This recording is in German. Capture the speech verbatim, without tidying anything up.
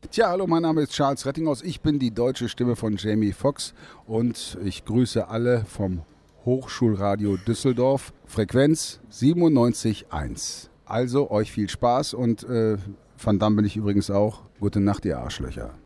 Tja, hallo, mein Name ist Charles Rettinghaus. Ich bin die deutsche Stimme von Jamie Foxx und ich grüße alle vom Hochschulradio Düsseldorf, Frequenz siebenundneunzig Komma eins. Also euch viel Spaß und äh, Van Damme bin ich übrigens auch. Gute Nacht, ihr Arschlöcher.